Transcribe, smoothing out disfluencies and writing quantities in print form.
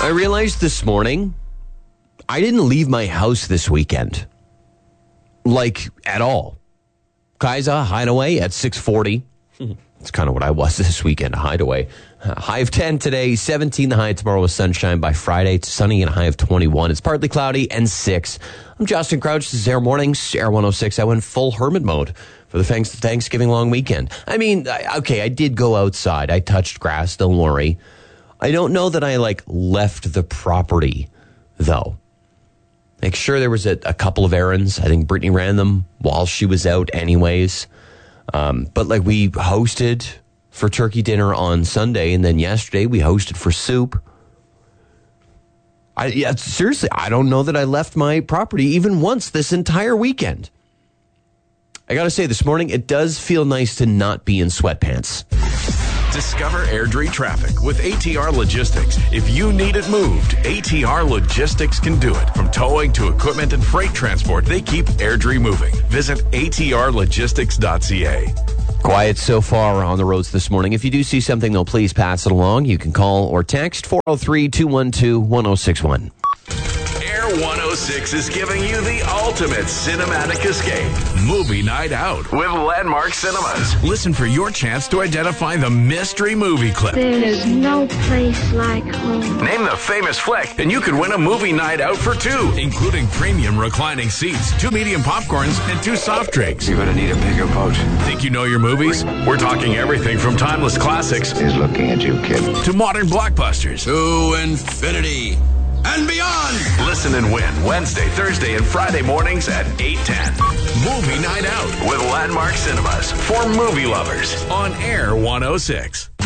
I realized this morning I didn't leave my house this weekend. Like, at all. Kaisa, Hideaway at 6:40. It's kind of what I was this weekend, a hideaway. High of 10 today, 17 the high tomorrow with sunshine. By Friday, it's sunny and a high of 21. It's partly cloudy and 6. I'm Justin Crouch. This is Air Mornings, Air 106. I went full hermit mode for the Thanksgiving long weekend. I mean, okay, I did go outside. I touched grass, don't worry. I don't know that I, left the property, though. Sure, there was a couple of errands. I think Brittany ran them while she was out anyways. But we hosted for turkey dinner on Sunday, and then yesterday we hosted for soup. Seriously, I don't know that I left my property even once this entire weekend. I got to say, this morning, it does feel nice to not be in sweatpants. Discover Airdrie traffic with ATR Logistics. If you need it moved, ATR Logistics can do it. From towing to equipment and freight transport, they keep Airdrie moving. Visit atrlogistics.ca. Quiet so far on the roads this morning. If you do see something, though, please pass it along. You can call or text 403-212-1061. Air 106 is giving you the ultimate cinematic escape. Movie night out with Landmark Cinemas. Listen for your chance to identify the mystery movie clip. There is no place like home. Name the famous flick, and you could win a movie night out for two, including premium reclining seats, 2 medium popcorns, and 2 soft drinks. You're going to need a bigger boat. Think you know your movies? We're talking everything from timeless classics He's looking at you, kid. to modern blockbusters. To infinity and beyond. Listen and win Wednesday, Thursday, and Friday mornings at 8:10. Movie Night Out with Landmark Cinemas for movie lovers on Air 106.